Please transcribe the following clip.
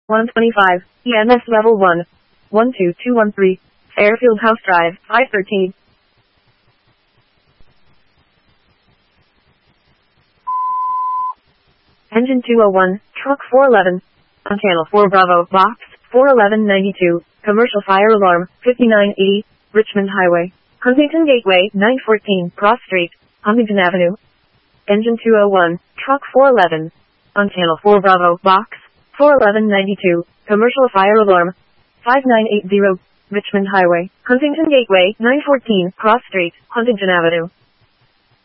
125, EMS Level 1, 12213, Fairfield House Drive, 513. Engine 201, Truck 411, on Channel 4 Bravo, Box 41192, Commercial Fire Alarm, 5980, Richmond Highway, Huntington Gateway, 914, Cross Street, Huntington Avenue. Engine 201, Truck 411, on Channel 4 Bravo, Box 41192, Commercial Fire Alarm, 5980, Richmond Highway, Huntington Gateway, 914, Cross Street, Huntington Avenue.